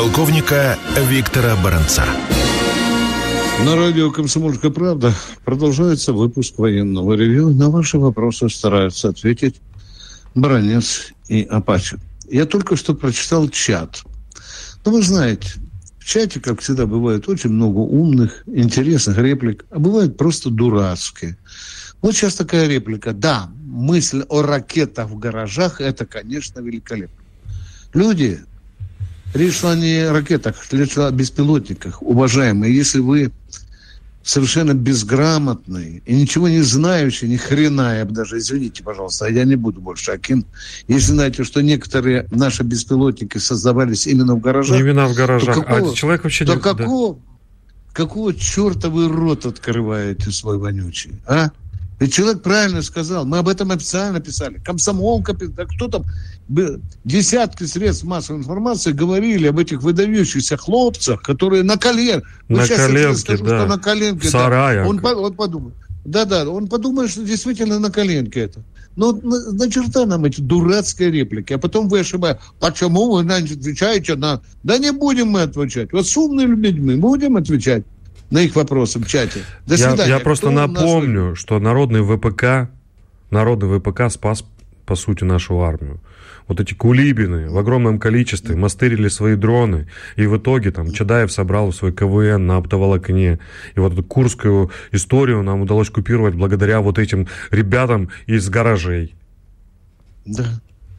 полковника Виктора Баранца. На радио «Комсомольская правда» продолжается выпуск военного ревью. На ваши вопросы стараются ответить Баранец и Апачев. Я только что прочитал чат. Ну, вы знаете, в чате, как всегда, бывает очень много умных, интересных реплик, а бывает просто дурацкие. Вот сейчас такая реплика. Да, мысль о ракетах в гаражах – это, конечно, великолепно. Люди, речь шла не о ракетах, речь шла о беспилотниках. Уважаемые, если вы совершенно безграмотный и ничего не знающий, ни хрена, я бы даже, извините, пожалуйста, я не буду больше Аким. Если знаете, что некоторые наши беспилотники создавались именно в гаражах... Именно в гаражах. Человек вообще не... Какого черта вы рот открываете свой вонючий, а? Ведь человек правильно сказал. Мы об этом официально писали. Комсомолка, да кто там... Десятки средств массовой информации говорили об этих выдающихся хлопцах, которые на коленке. На коленке, да. Что на коленке, в сараях. Да. Он подумает. Да, он подумает, что действительно на коленке это. Но на черта нам эти дурацкие реплики. А потом вы ошибаетесь. Почему вы отвечаете на... Да не будем мы отвечать. Вот с умными людьми будем отвечать на их вопросы в чате. До свидания. Я просто напомню, что народный ВПК спас, по сути, нашу армию. Вот эти кулибины в огромном количестве мастырили свои дроны, и в итоге там Чадаев собрал свой КВН на оптоволокне. И вот эту курскую историю нам удалось купировать благодаря вот этим ребятам из гаражей. Да.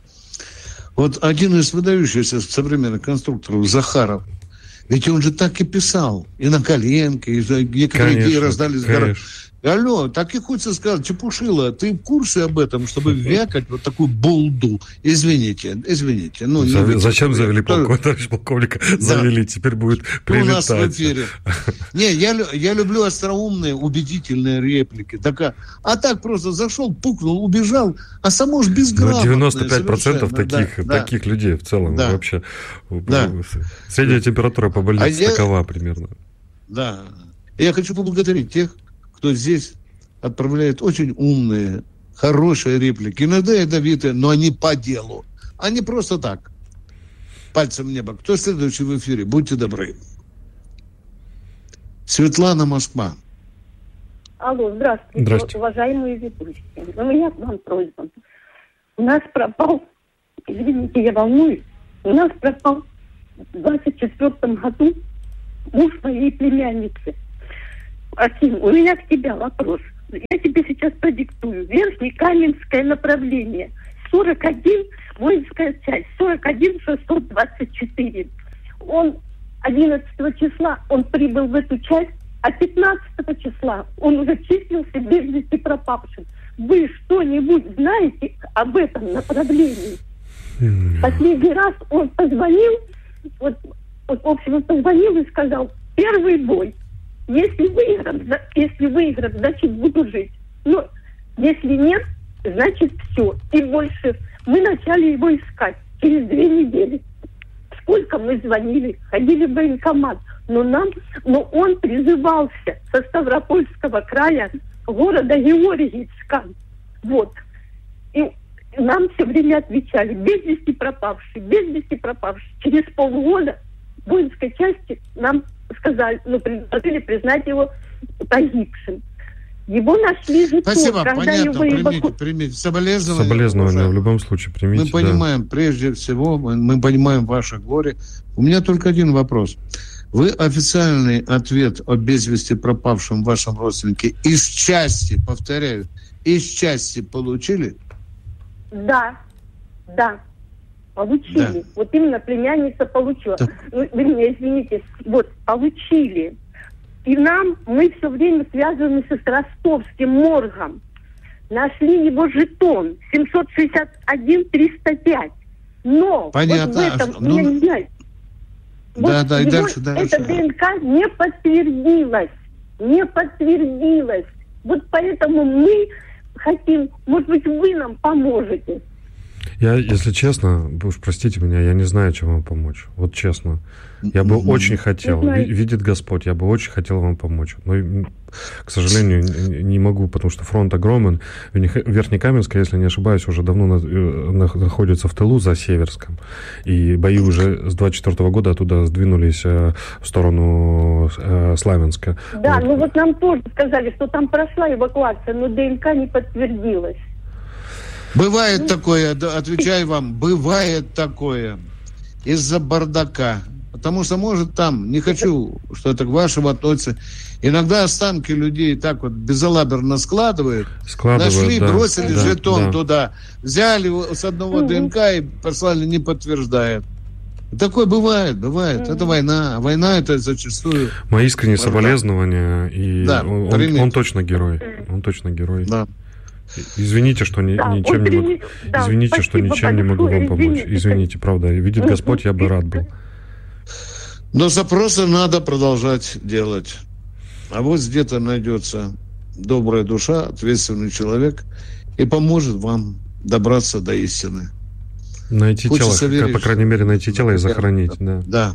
Вот один из выдающихся современных конструкторов, Захаров, ведь он же так и писал. И на коленке, и некоторые идеи раздались в гараж. Алло, так и хочется сказать, Чепушила, ты в курсе об этом, чтобы вякать вот такую булду? Извините. Ну, зачем завели товарищ полковника? Завели, теперь будет прилетать. У нас в эфире. Не, я люблю остроумные, убедительные реплики. А так просто зашел, пукнул, убежал, а само ж безграмотное. 95% таких людей в целом вообще. Да. Средняя температура по больнице такова примерно. Да. Я хочу поблагодарить тех, кто здесь отправляет очень умные, хорошие реплики. Иногда ядовитые, но они по делу. Они просто так. Пальцем в небо. Кто следующий в эфире? Будьте добры. Светлана, Москва. Алло, здравствуйте. Уважаемые ведущие. У меня к вам просьба. У нас пропал, извините, я волнуюсь, у нас пропал в 24 году муж моей племянницы. Аким, у меня к тебе вопрос. Я тебе сейчас продиктую. Верхнекаменское направление. 41, воинская часть. 41 624. Он 11 числа он прибыл в эту часть, а 15 числа он уже числился без вести пропавшим. Вы что-нибудь знаете об этом направлении? Последний раз он позвонил, в общем, он позвонил и сказал: первый бой. Если выиграть, значит, буду жить. Но если нет, значит, все. И больше. Мы начали его искать через 2 недели. Сколько мы звонили, ходили в военкомат. Но он призывался со Ставропольского края, города Георгиевска. Вот. И нам все время отвечали: без вести пропавший. Через полгода в воинской части нам сказали, предложили признать его погибшим. Его нашли же. Спасибо, понятно, примите. Соболезнования в любом случае примите. Мы понимаем, прежде всего, мы понимаем ваше горе. У меня только один вопрос. Вы официальный ответ о без вести пропавшем вашем родственнике из части, повторяю, из части получили? Да. Получили. Да. Вот именно племянница получила. Да. Вы меня извините. Вот, получили. И мы все время связаны с ростовским моргом. Нашли его жетон 761-305. Но понятно. Вот в этом, и дальше. Эта ДНК не подтвердилась. Вот поэтому мы хотим, может быть, вы нам поможете. Я, если честно, вы уж простите меня, я не знаю, чем вам помочь. Вот честно. Я бы очень хотел, видит Господь, я бы очень хотел вам помочь. Но, к сожалению, не могу, потому что фронт огромен. Верхнекаменск, если не ошибаюсь, уже давно находится в тылу за Северском. И бои уже с 24 года оттуда сдвинулись в сторону Славянска. Да, ну вот нам тоже сказали, что там прошла эвакуация, но ДНК не подтвердилась. Бывает такое, отвечаю вам, бывает такое из-за бардака. Потому что, может, там, не хочу, что это к вашему относится, иногда останки людей так вот безалаберно складывают, нашли, да, бросили жетон туда, взяли с одного ДНК и послали, не подтверждает. Такое бывает. Это война. Война это зачастую... Мои искренние соболезнования, и да, он точно герой. Он точно герой. Да. Извините, что ничем не могу. Извините, что ничем не могу вам помочь. Извините, правда. Видит Господь, я бы рад был. Но запросы надо продолжать делать. А вот где-то найдется добрая душа, ответственный человек и поможет вам добраться до истины. Найти тело, по крайней мере, найти тело и захоронить. Да.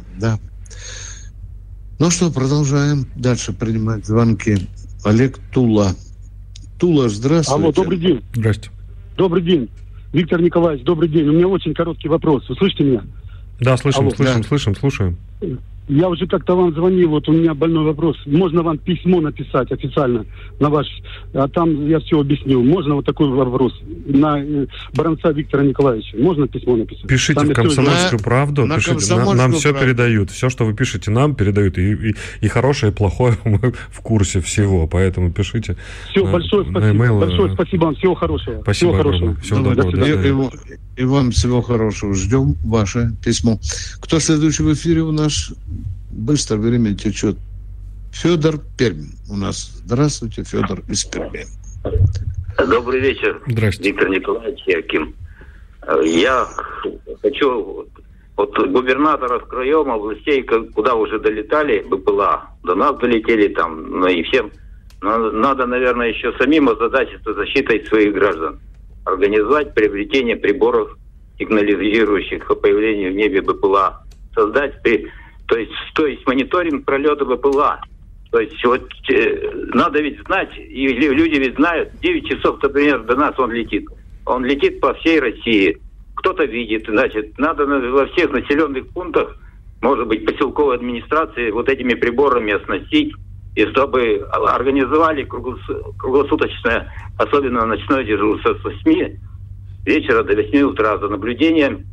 Ну что, продолжаем дальше принимать звонки. Олег, Тула. Тула, здравствуйте. Алло, добрый день. Здравствуйте. Добрый день. Виктор Николаевич, добрый день. У меня очень короткий вопрос. Вы слышите меня? Да, слышим, слушаем. Я уже как-то вам звонил, вот у меня больной вопрос. Можно вам письмо написать официально на ваш... А там я все объяснил. Можно вот такой вопрос на Баранца Виктора Николаевича? Можно письмо написать? Пишите там в «Комсомольскую правду». Пишите, нам все передают. Все, что вы пишете, нам передают. И хорошее, и плохое мы в курсе всего. Поэтому пишите. Все, большое спасибо. Большое спасибо вам. Всего хорошего. Спасибо огромное. Всего доброго. И вам всего хорошего. Ждем ваше письмо. Кто следующий в эфире у нас? Быстро время течет. Федор, Пермь у нас. Здравствуйте, Федор из Перми. Добрый вечер. Здравствуйте. Виктор Николаевич Яким. Я хочу... Вот губернаторов краев, областей, куда уже долетали БПЛА, до нас долетели там, ну и всем. Надо, наверное, еще самим озадачиться защитой своих граждан. Организовать приобретение приборов, сигнализирующих о появлении в небе БПЛА. Создать, то есть мониторинг пролета БПЛА. То есть вот надо ведь знать, и люди ведь знают, 9 часов, например, до нас он летит. Он летит по всей России. Кто-то видит, значит, надо во всех населенных пунктах, может быть, поселковой администрации вот этими приборами оснастить, и чтобы организовали круглосуточное, особенно ночное дежурство с 8 вечера до 8 утра за наблюдением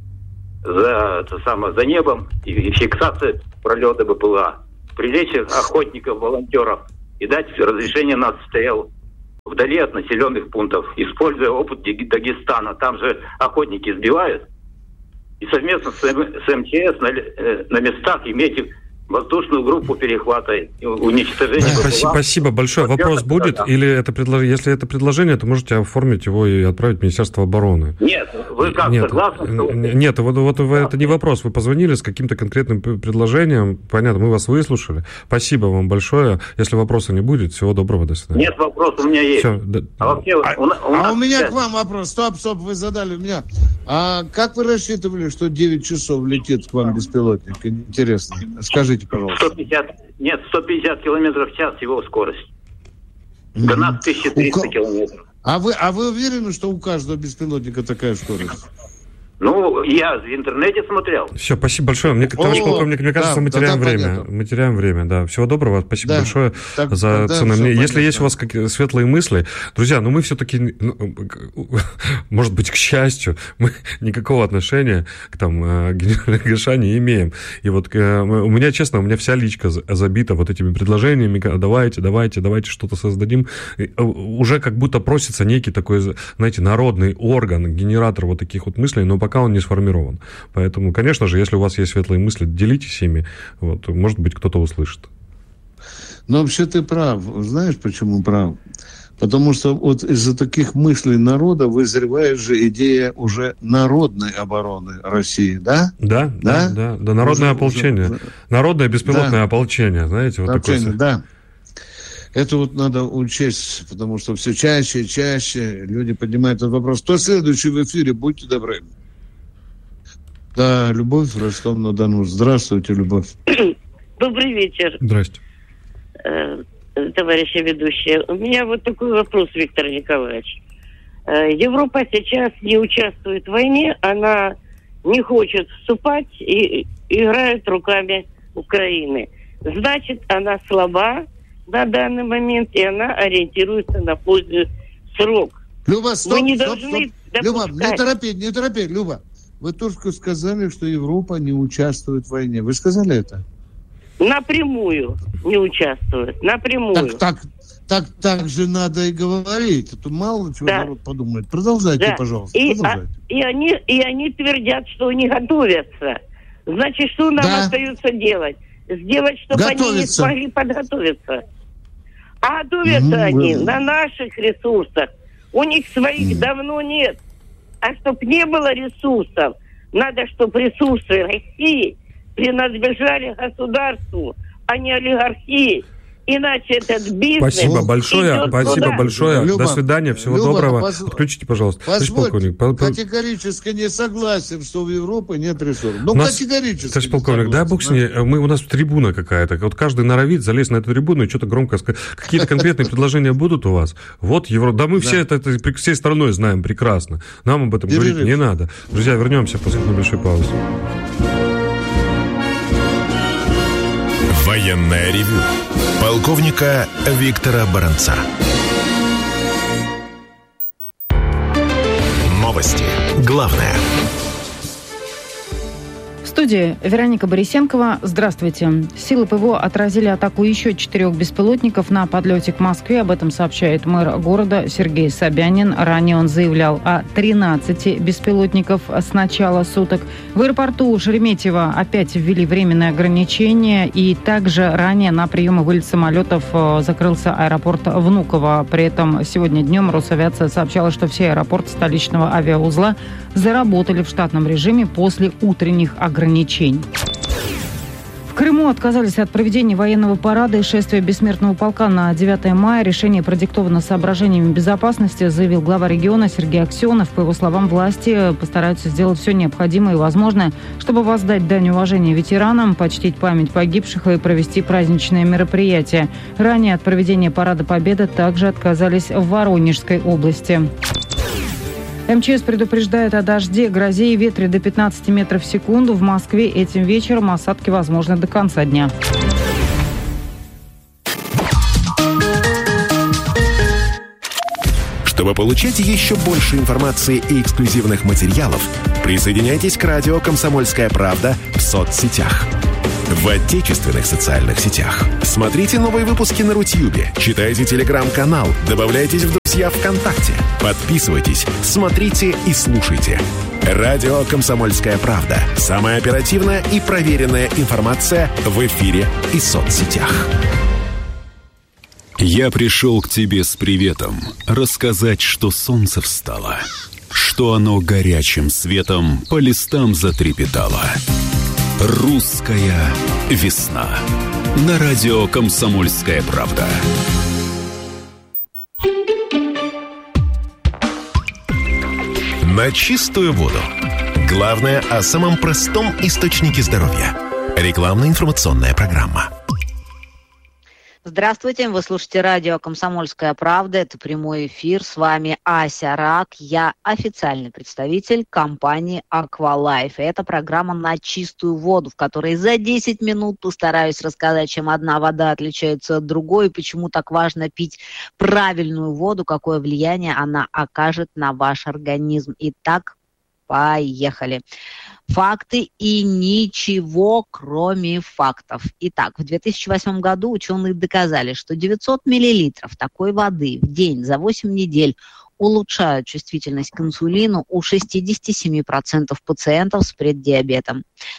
за небом и фиксация пролета БПЛА. Привлечь охотников, волонтеров и дать разрешение на отстрел вдали от населенных пунктов, используя опыт Дагестана. Там же охотники сбивают. И совместно с МЧС на местах иметь воздушную группу перехвата и уничтожения. Спасибо большое. Вопрос будет? Или если это предложение, то можете оформить его и отправить в Министерство обороны. Нет, вы как, согласны? Нет, вот это не вопрос. Вы позвонили с каким-то конкретным предложением. Понятно, мы вас выслушали. Спасибо вам большое. Если вопроса не будет, всего доброго, до свидания. Нет, вопрос у меня есть. Все, у меня к вам вопрос. Стоп, вы задали меня. А как вы рассчитывали, что 9 часов летит к вам беспилотник? Интересно. Скажите, пожалуйста. 150 километров в час его скорость. До нас 1300 километров. А вы уверены, что у каждого беспилотника такая скорость? Ну, я в интернете смотрел. Все, спасибо большое. Товарищ полковник, мне кажется, мы теряем время. Понятно. Мы теряем время, да. Всего доброго. Спасибо большое за ценное мнение. Если есть у вас какие-то светлые мысли, друзья, мы все-таки, может быть, к счастью, мы никакого отношения к генералу ГШ не имеем. И вот у меня, честно, у меня вся личка забита вот этими предложениями. Давайте что-то создадим. Уже как будто просится некий такой, знаете, народный орган, генератор вот таких вот мыслей, но пока он не сформирован. Поэтому, конечно же, если у вас есть светлые мысли, делитесь ими. Вот, может быть, кто-то услышит. Но вообще ты прав. Знаешь, почему прав? Потому что вот из-за таких мыслей народа вызревает же идея уже народной обороны России, да? Да, народное ополчение. Народное беспилотное ополчение, знаете. Вот ополчение, такое... да. Это вот надо учесть, потому что все чаще и чаще люди поднимают этот вопрос. Кто следующий в эфире? Будьте добры. Да, Любовь, Ростов-на-Дону. Здравствуйте, Любовь. Добрый вечер. Здрасте. Товарищи ведущие. У меня вот такой вопрос, Виктор Николаевич. Европа сейчас не участвует в войне, она не хочет вступать и играет руками Украины. Значит, она слаба на данный момент, и она ориентируется на поздний срок. Люба, стоп, Мы не стоп, должны стоп. Люба, не торопи, Люба. Вы только сказали, что Европа не участвует в войне. Вы сказали это? Напрямую не участвует. Напрямую. Так же надо и говорить. А то мало чего народ подумает. Продолжайте, пожалуйста. И они твердят, что они готовятся. Значит, что нам остается делать? Сделать, чтобы они не смогли подготовиться. А готовятся они на наших ресурсах. У них своих давно нет. А чтобы не было ресурсов, надо, чтобы ресурсы России принадлежали государству, а не олигархии. Иначе этот бизнес... Спасибо большое. Люба, до свидания. Всего доброго. Отключите, пожалуйста. Позвольте, категорически не согласен, что в Европе нет ресурсов. Категорически. Товарищ полковник, да, бог с ней. У нас трибуна какая-то. Вот каждый норовит залезть на эту трибуну и что-то громко сказать. Какие-то конкретные предложения будут у вас? Вот Европа. Да мы все это всей страной знаем прекрасно. Нам об этом говорить не надо. Друзья, вернемся после небольшой паузы. Военное ревю полковника Виктора Баранца. Новости. Главное. В студии Вероника Борисенкова. Здравствуйте. Силы ПВО отразили атаку еще 4 беспилотников на подлете к Москве. Об этом сообщает мэр города Сергей Собянин. Ранее он заявлял о 13 беспилотников с начала суток. В аэропорту Шереметьево опять ввели временные ограничения. И также ранее на прием и вылет самолетов закрылся аэропорт Внуково. При этом сегодня днем Росавиация сообщала, что все аэропорты столичного авиаузла заработали в штатном режиме после утренних ограничений. В Крыму отказались от проведения военного парада и шествия Бессмертного полка на 9 мая. Решение продиктовано соображениями безопасности, заявил глава региона Сергей Аксенов. По его словам, власти постараются сделать все необходимое и возможное, чтобы воздать дань уважения ветеранам, почтить память погибших и провести праздничные мероприятия. Ранее от проведения Парада Победы также отказались в Воронежской области. МЧС предупреждает о дожде, грозе и ветре до 15 метров в секунду. В Москве этим вечером осадки возможны до конца дня. Чтобы получать еще больше информации и эксклюзивных материалов, присоединяйтесь к радио «Комсомольская правда» в соцсетях. В отечественных социальных сетях. Смотрите новые выпуски на Рутьюбе, читайте телеграм-канал, добавляйтесь в друзья ВКонтакте, подписывайтесь, смотрите и слушайте. Радио «Комсомольская правда». Самая оперативная и проверенная информация в эфире и соцсетях. Я пришел к тебе с приветом, рассказать, что солнце встало, что оно горячим светом по листам затрепетало. Русская весна. На радио «Комсомольская правда». На чистую воду. Главное о самом простом источнике здоровья. Рекламно-информационная программа. Здравствуйте, вы слушаете радио «Комсомольская правда». Это прямой эфир. С вами Ася Рак. Я официальный представитель компании «Аквалайф». И это программа «На чистую воду», в которой за 10 минут постараюсь рассказать, чем одна вода отличается от другой, почему так важно пить правильную воду, какое влияние она окажет на ваш организм. Итак, поехали. Факты и ничего, кроме фактов. Итак, в 2008 году ученые доказали, что 900 миллилитров такой воды в день за 8 недель улучшают чувствительность к инсулину у 67% пациентов с преддиабетом.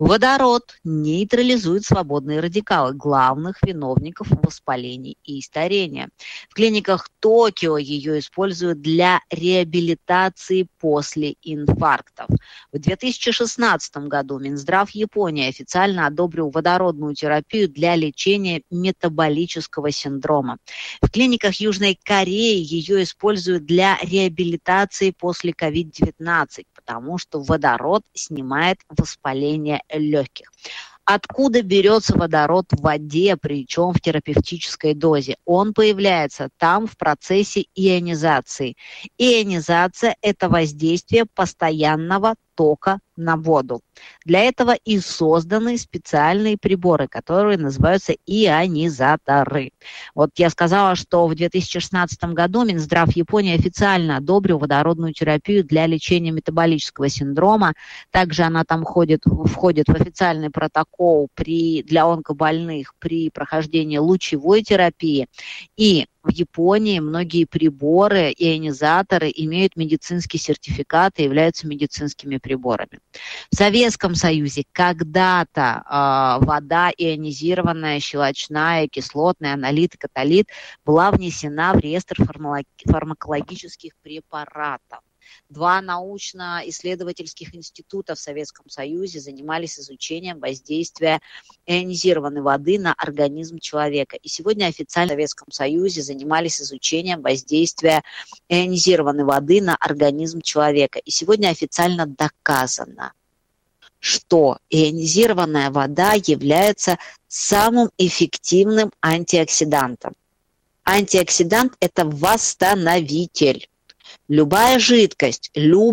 Водород нейтрализует свободные радикалы, главных виновников воспалений и старения. В клиниках Токио ее используют для реабилитации после инфарктов. В 2016 году Минздрав Японии официально одобрил водородную терапию для лечения метаболического синдрома. В клиниках Южной Кореи ее используют для реабилитации после COVID-19, потому что водород снимает воспаление легких. Откуда берется водород в воде, причем в терапевтической дозе? Он появляется там в процессе ионизации. Ионизация – это воздействие постоянного тока на воду. Для этого и созданы специальные приборы, которые называются ионизаторы. Вот я сказала, что в 2016 году Минздрав Японии официально одобрил водородную терапию для лечения метаболического синдрома. Также она там входит в официальный протокол для онкобольных при прохождении лучевой терапии. И в Японии многие приборы, ионизаторы имеют медицинский сертификат и являются медицинскими приборами. В Советском Союзе когда-то вода ионизированная, щелочная, кислотная, аналит и каталит была внесена в реестр фармакологических препаратов. 2 научно-исследовательских института в Советском Союзе занимались изучением воздействия ионизированной воды на организм человека. И сегодня официально в Советском Союзе занимались изучением воздействия ионизированной воды на организм человека. И сегодня официально доказано, что ионизированная вода является самым эффективным антиоксидантом. Антиоксидант – это восстановитель. Любая жидкость,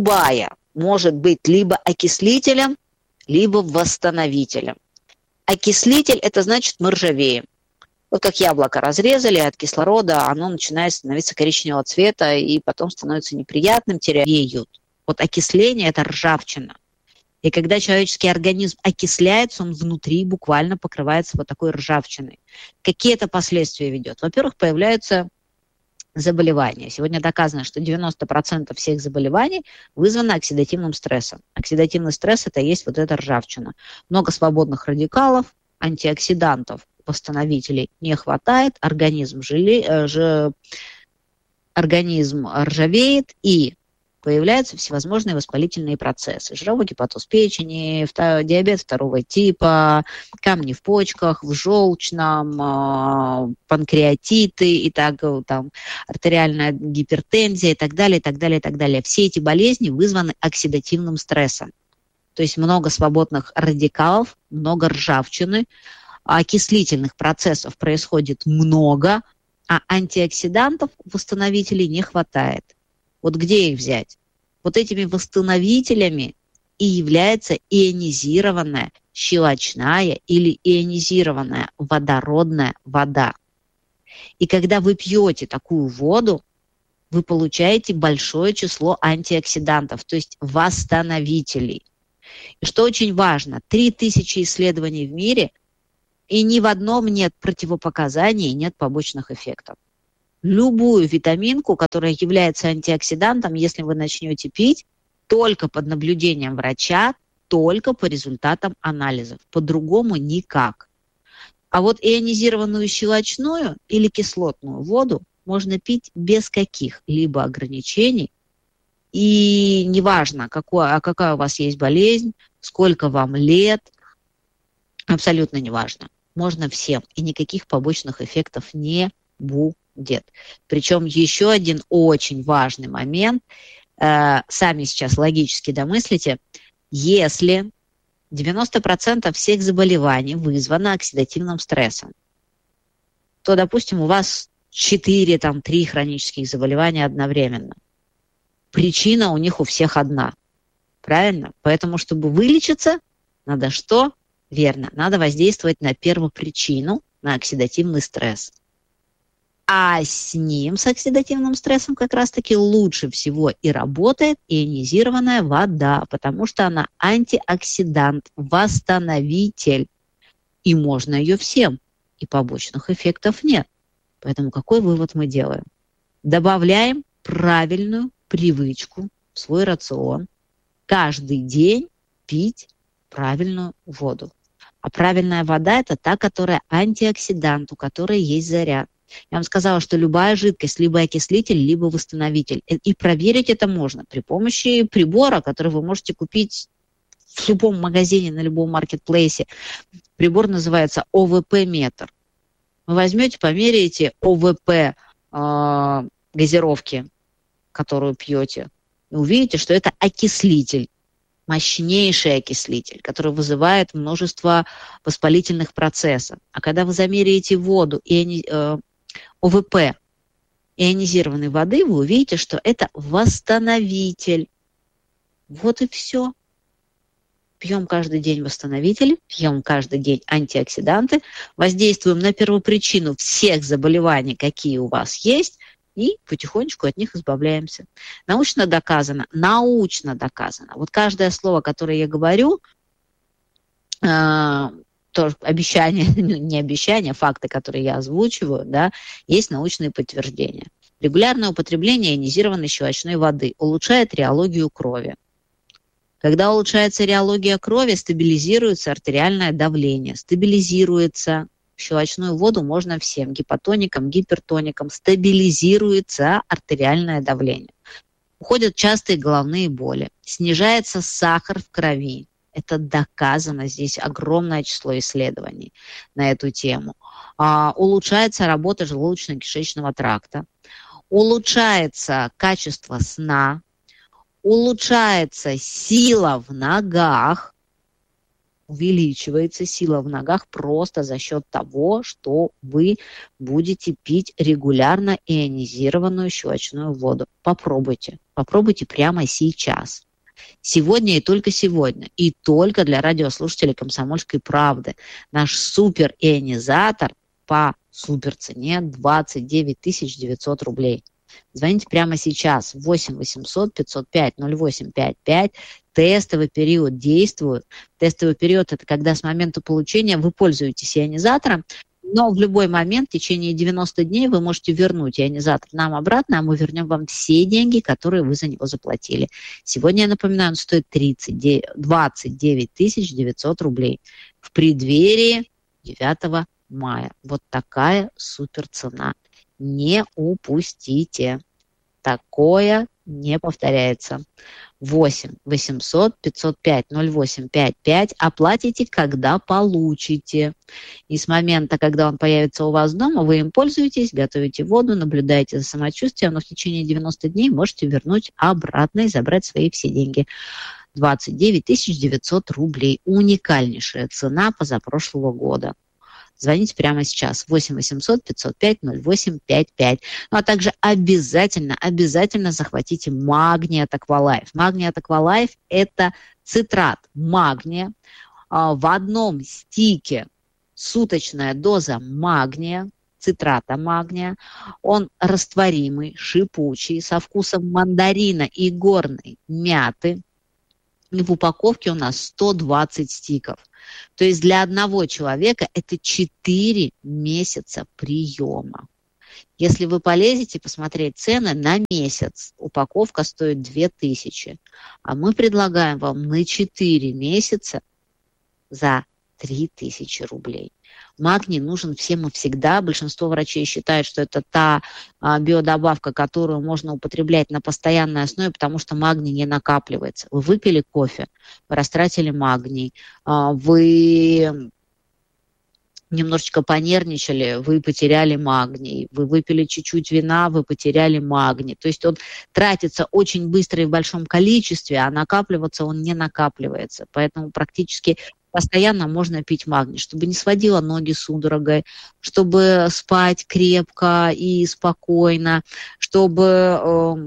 может быть либо окислителем, либо восстановителем. Окислитель – это значит мы ржавеем. Вот как яблоко разрезали, от кислорода оно начинает становиться коричневого цвета и потом становится неприятным, теряют. Вот окисление – это ржавчина. И когда человеческий организм окисляется, он внутри буквально покрывается вот такой ржавчиной. Какие это последствия ведет? Во-первых, появляются заболевания. Сегодня доказано, что 90% всех заболеваний вызвано оксидативным стрессом. Оксидативный стресс – это есть вот эта ржавчина. Много свободных радикалов, антиоксидантов, восстановителей не хватает, организм ржавеет, и появляются всевозможные воспалительные процессы. Жировой гепатоз печени, диабет 2 типа, камни в почках, в желчном, панкреатиты, и так, там, артериальная гипертензия и так далее, и так далее, и так далее. Все эти болезни вызваны оксидативным стрессом. То есть много свободных радикалов, много ржавчины, окислительных процессов происходит много, а антиоксидантов, восстановителей не хватает. Вот где их взять? Вот этими восстановителями и является ионизированная щелочная или ионизированная водородная вода. И когда вы пьете такую воду, вы получаете большое число антиоксидантов, то есть восстановителей. И что очень важно, 3000 исследований в мире, и ни в одном нет противопоказаний, нет побочных эффектов. Любую витаминку, которая является антиоксидантом, если вы начнете пить, только под наблюдением врача, только по результатам анализов. По-другому никак. А вот ионизированную щелочную или кислотную воду можно пить без каких-либо ограничений. И неважно, какая у вас есть болезнь, сколько вам лет, абсолютно неважно. Можно всем, и никаких побочных эффектов не будет. Причем еще один очень важный момент, сами сейчас логически домыслите, если 90% всех заболеваний вызвано оксидативным стрессом, то, допустим, у вас 3 хронических заболевания одновременно. Причина у них у всех одна. Правильно? Поэтому, чтобы вылечиться, надо что? Верно, надо воздействовать на первопричину, на оксидативный стресс. А с ним, с оксидативным стрессом, как раз-таки лучше всего и работает ионизированная вода, потому что она антиоксидант, восстановитель. И можно ее всем, и побочных эффектов нет. Поэтому какой вывод мы делаем? Добавляем правильную привычку в свой рацион. Каждый день пить правильную воду. А правильная вода – это та, которая антиоксидант, у которой есть заряд. Я вам сказала, что любая жидкость либо окислитель, либо восстановитель. И проверить это можно при помощи прибора, который вы можете купить в любом магазине, на любом маркетплейсе. Прибор называется ОВП-метр. Вы возьмете, померяете ОВП газировки, которую пьете, и увидите, что это окислитель, мощнейший окислитель, который вызывает множество воспалительных процессов. А когда вы замеряете воду и ОВП ионизированной воды, вы увидите, что это восстановитель. Вот и все. Пьем каждый день восстановители, пьем каждый день антиоксиданты, воздействуем на первопричину всех заболеваний, какие у вас есть, и потихонечку от них избавляемся. Научно доказано. Вот каждое слово, которое я говорю, то обещание, не обещание, факты, которые я озвучиваю, да, есть научные подтверждения. Регулярное употребление ионизированной щелочной воды улучшает реологию крови. Когда улучшается реология крови, стабилизируется артериальное давление, стабилизируется. Щелочную воду можно всем, гипотоникам, гипертоникам, стабилизируется артериальное давление. Уходят частые головные боли, снижается сахар в крови. Это доказано, здесь огромное число исследований на эту тему. Улучшается работа желудочно-кишечного тракта, улучшается качество сна, улучшается сила в ногах, увеличивается сила в ногах просто за счет того, что вы будете пить регулярно ионизированную щелочную воду. Попробуйте прямо сейчас. Сегодня и только для радиослушателей «Комсомольской правды». Наш суперионизатор по суперцене 29 900 рублей. Звоните прямо сейчас. 8 800 505 0855. Тестовый период действует. Тестовый период – это когда с момента получения вы пользуетесь ионизатором, но в любой момент, в течение 90 дней, вы можете вернуть ионизатор нам обратно, а мы вернем вам все деньги, которые вы за него заплатили. Сегодня, я напоминаю, он стоит 29 900 рублей в преддверии 9 мая. Вот такая суперцена. Не упустите. Такое не повторяется. 8 800 505 0855. Оплатите, когда получите. И с момента, когда он появится у вас дома, вы им пользуетесь, готовите воду, наблюдаете за самочувствием, но в течение 90 дней можете вернуть обратно и забрать свои все деньги. 29 900 рублей. Уникальнейшая цена позапрошлого года. Звоните прямо сейчас. 8 800 505 0855. Ну, а также обязательно захватите магний от Аквалайф. Магний от Аквалайф – это цитрат магния. В одном стике суточная доза магния, цитрата магния. Он растворимый, шипучий, со вкусом мандарина и горной мяты. И в упаковке у нас 120 стиков. То есть для одного человека это 4 месяца приема. Если вы полезете посмотреть цены на месяц, упаковка стоит 2000. А мы предлагаем вам на 4 месяца за 3000 рублей. Магний нужен всем и всегда. Большинство врачей считают, что это та биодобавка, которую можно употреблять на постоянной основе, потому что магний не накапливается. Вы выпили кофе, вы растратили магний, вы немножечко понервничали, вы потеряли магний, вы выпили чуть-чуть вина, вы потеряли магний. То есть он тратится очень быстро и в большом количестве, а накапливаться он не накапливается. Поэтому практически постоянно можно пить магний, чтобы не сводило ноги судорогой, чтобы спать крепко и спокойно, чтобы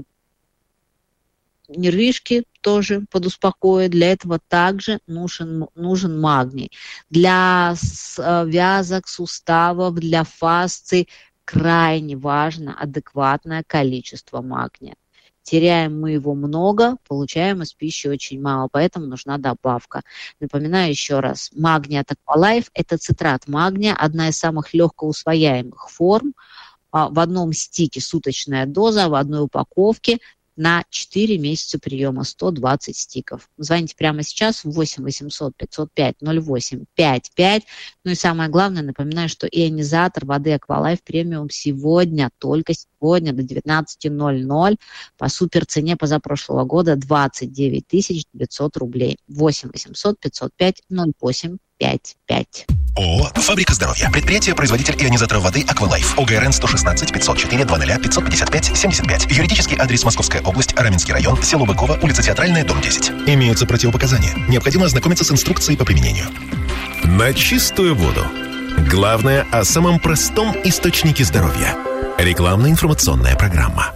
нервишки тоже подуспокоить. Для этого также нужен магний. Для связок, суставов, для фасций крайне важно адекватное количество магния. Теряем мы его много, получаем из пищи очень мало, поэтому нужна добавка. Напоминаю еще раз, магний от Аквалайф – это цитрат магния, одна из самых легкоусвояемых форм. В одном стике суточная доза, в одной упаковке на 4 месяца приема 120 стиков. Звоните прямо сейчас в 8 800 505 08 55. Ну и самое главное, напоминаю, что ионизатор воды Аквалайф премиум сегодня, только сегодня до 19:00 по суперцене позапрошлого года 29 900 рублей. 8 800 505 08 55. ООО «Фабрика здоровья». Предприятие-производитель ионизаторов воды «Аквалайф». ОГРН 116 504 00 555 75. Юридический адрес: Московская область, Раменский район, село Быково, улица Театральная, дом 10. Имеются противопоказания. Необходимо ознакомиться с инструкцией по применению. На чистую воду. Главное о самом простом источнике здоровья. Рекламно-информационная программа.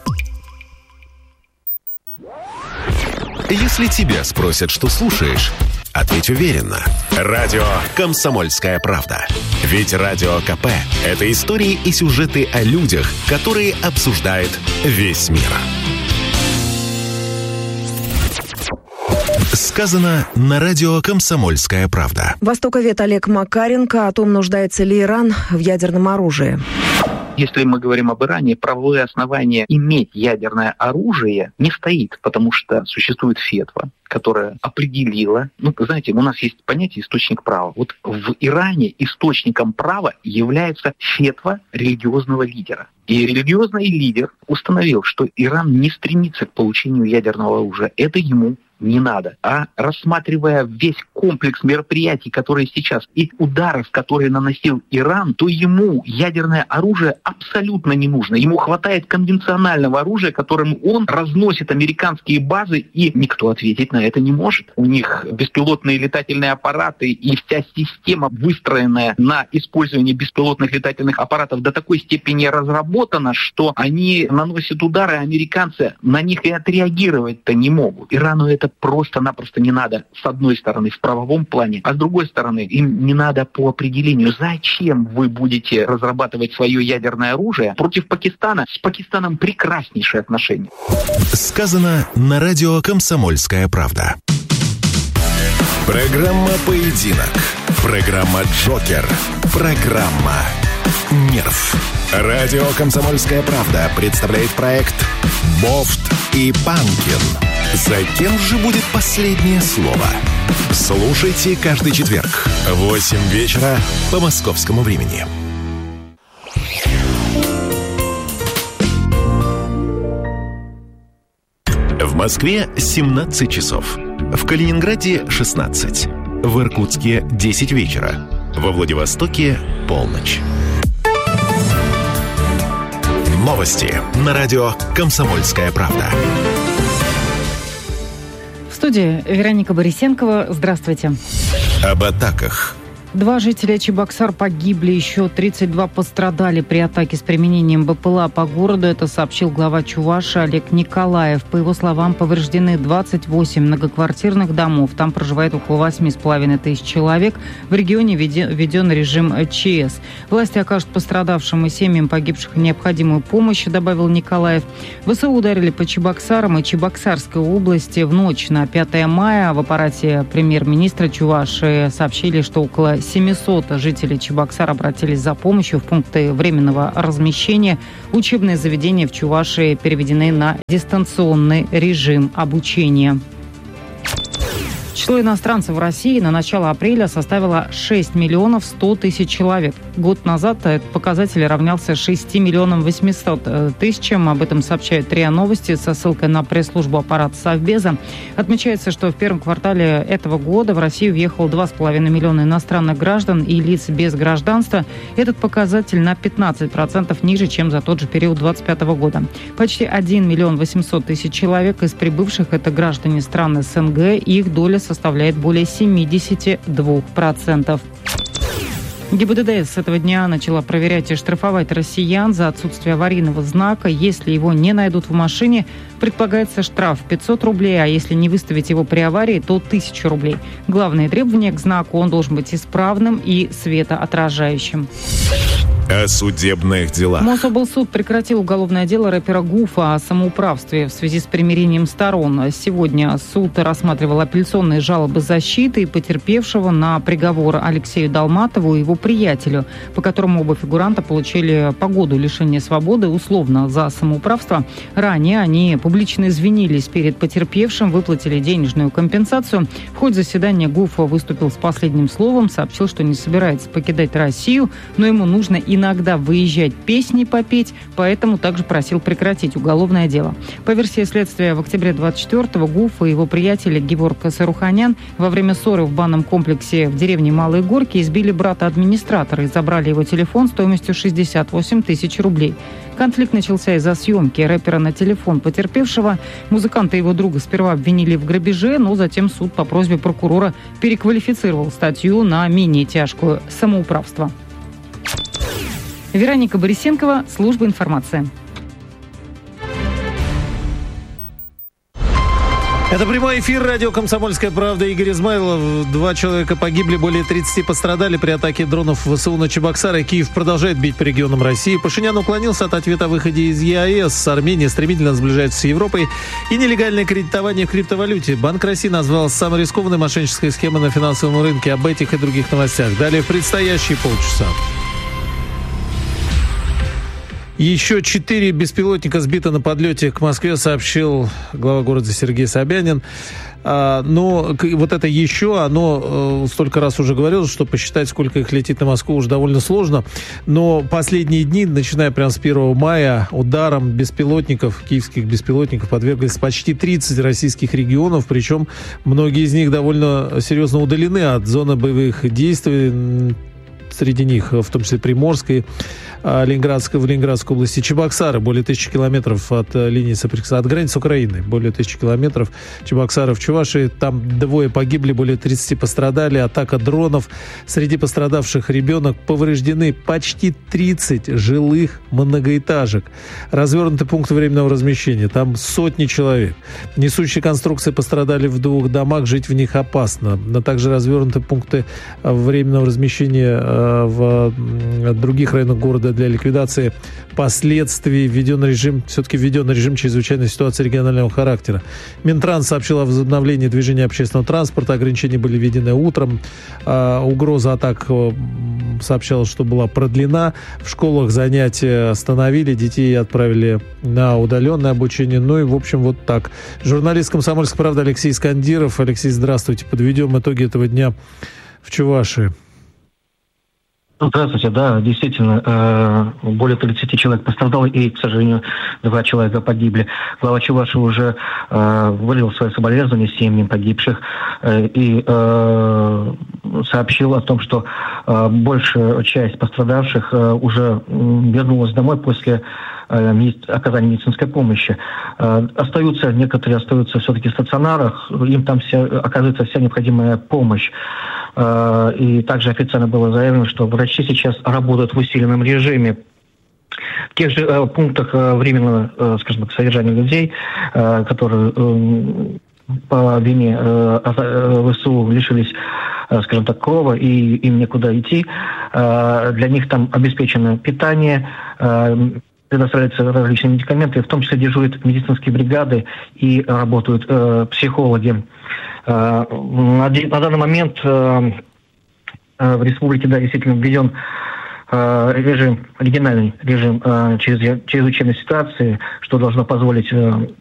Если тебя спросят, что слушаешь, ответь уверенно. Радио «Комсомольская правда». Ведь Радио КП – это истории и сюжеты о людях, которые обсуждает весь мир. Сказано на радио «Комсомольская правда». Востоковед Олег Макаренко о том, нуждается ли Иран в ядерном оружии. Если мы говорим об Иране, правовое основание иметь ядерное оружие не стоит, потому что существует фетва, которая определила, знаете, у нас есть понятие источник права. Вот в Иране источником права является фетва религиозного лидера. И религиозный лидер установил, что Иран не стремится к получению ядерного оружия. Это ему не надо. А рассматривая весь комплекс мероприятий, которые сейчас, и ударов, которые наносил Иран, то ему ядерное оружие абсолютно не нужно. Ему хватает конвенционального оружия, которым он разносит американские базы, и никто ответить на это не может. У них беспилотные летательные аппараты и вся система, выстроенная на использовании беспилотных летательных аппаратов, до такой степени разработана, что они наносят удары, а американцы на них и отреагировать-то не могут. Ирану это просто-напросто не надо, с одной стороны, в правовом плане, а с другой стороны, им не надо по определению. Зачем вы будете разрабатывать свое ядерное оружие против Пакистана? С Пакистаном прекраснейшие отношения. Сказано на радио «Комсомольская правда». Программа «Поединок». Программа «Джокер». Программа «Нерв». Радио «Комсомольская правда» представляет проект «Бофт и Панкин». За кем же будет последнее слово? Слушайте каждый четверг в 8 вечера по московскому времени. В Москве 17 часов. В Калининграде 16. В Иркутске 10 вечера. Во Владивостоке полночь. Новости на радио «Комсомольская правда». В студии Вероника Борисенкова. Здравствуйте. Об атаках. 2 жителя Чебоксар погибли, еще 32 пострадали при атаке с применением БПЛА по городу. Это сообщил глава Чувашии Олег Николаев. По его словам, повреждены 28 многоквартирных домов. Там проживает около 8,5 тысяч человек. В регионе введен режим ЧС. Власти окажут пострадавшим и семьям погибших необходимую помощь, добавил Николаев. ВСУ ударили по Чебоксарам и Чебоксарской области в ночь на 5 мая. В аппарате премьер-министра Чувашии сообщили, что около 700 жителей Чебоксар обратились за помощью в пункты временного размещения. Учебные заведения в Чувашии переведены на дистанционный режим обучения. Число иностранцев в России на начало апреля составило 6 миллионов 100 тысяч человек. Год назад этот показатель равнялся 6 миллионам 800 тысячам. Об этом сообщают РИА Новости со ссылкой на пресс-службу аппарата Совбеза. Отмечается, что в первом квартале этого года в Россию въехало 2,5 миллиона иностранных граждан и лиц без гражданства. Этот показатель на 15% ниже, чем за тот же период 2025 года. Почти 1 миллион 800 тысяч человек из прибывших – это граждане стран СНГ. Их доля составляет более 72%. ГИБДД с этого дня начала проверять и штрафовать россиян за отсутствие аварийного знака. Если его не найдут в машине, предполагается штраф 500 рублей, а если не выставить его при аварии, то 1000 рублей. Главное требование к знаку – он должен быть исправным и светоотражающим. О судебных делах. Мособлсуд прекратил уголовное дело рэпера Гуфа о самоуправстве в связи с примирением сторон. Сегодня суд рассматривал апелляционные жалобы защиты и потерпевшего на приговор Алексею Долматову и его приятелю, по которому оба фигуранта получили по году лишения свободы условно за самоуправство. Ранее они публично извинились перед потерпевшим, выплатили денежную компенсацию. В ходе заседания Гуфа выступил с последним словом, сообщил, что не собирается покидать Россию, но ему нужно иногда выезжать песни попеть, поэтому также просил прекратить уголовное дело. По версии следствия, в октябре 24-го Гуф и его приятель Геворг Саруханян во время ссоры в банном комплексе в деревне Малые Горки избили брата администратора и забрали его телефон стоимостью 68 тысяч рублей. Конфликт начался из-за съемки рэпера на телефон потерпевшего. Музыканта и его друга сперва обвинили в грабеже, но затем суд по просьбе прокурора переквалифицировал статью на менее тяжкую – самоуправство. Вероника Борисенкова, служба информации. Это прямой эфир радио «Комсомольская правда». Игорь Измайлов. 2 человека погибли, более 30 пострадали при атаке дронов ВСУ на Чебоксары. Киев продолжает бить по регионам России. Пашинян уклонился от ответа о выходе из ЕАЭС. Армения стремительно сближается с Европой. И нелегальное кредитование в криптовалюте. Банк России назвал самой рискованной мошеннической схемой на финансовом рынке. Об этих и других новостях далее в предстоящие полчаса. Еще 4 беспилотника сбито на подлете к Москве, сообщил глава города Сергей Собянин. Но вот это еще, оно столько раз уже говорилось, что посчитать, сколько их летит на Москву, уже довольно сложно. Но последние дни, начиная прямо с 1 мая, ударом беспилотников, киевских беспилотников, подверглись почти 30 российских регионов. Причем многие из них довольно серьезно удалены от зоны боевых действий. Среди них, в том числе Приморской, в Ленинградской области, Чебоксары, более 1000 километров от линии соприкосновения, от границы Украины, более 1000 километров, Чебоксары в Чувашии, там 2 погибли, более 30 пострадали, атака дронов, среди пострадавших ребенок, повреждены почти 30 жилых многоэтажек, развернуты пункты временного размещения, там сотни человек, несущие конструкции пострадали в 2 домах, жить в них опасно, но также развернуты пункты временного размещения в других районах города для ликвидации последствий. Введен режим чрезвычайной ситуации регионального характера. Минтранс сообщил о возобновлении движения общественного транспорта. Ограничения были введены утром. Угроза атак, сообщалось, что была продлена. В школах занятия остановили, детей отправили на удаленное обучение. Ну и, в общем, вот так. Журналист «Комсомольской правды» Алексей Искандиров. Алексей, здравствуйте. Подведем итоги этого дня в Чувашии. Здравствуйте, да, действительно, более 30 человек пострадало, и, к сожалению, 2 человека погибли. Глава Чувашии уже выразил свои соболезнования семьям погибших и сообщил о том, что большая часть пострадавших уже вернулась домой после оказания медицинской помощи. Некоторые остаются все-таки в стационарах, им там оказывается вся необходимая помощь. И также официально было заявлено, что врачи сейчас работают в усиленном режиме. В тех же пунктах временного, скажем так, содержания людей, которые по вине ВСУ лишились, скажем так, крова и им некуда идти, для них там обеспечено питание, предоставляются различные медикаменты, в том числе дежурят медицинские бригады и работают психологи. На данный момент в республике, да, действительно введен оригинальный режим чрезвычайной ситуации, что должно позволить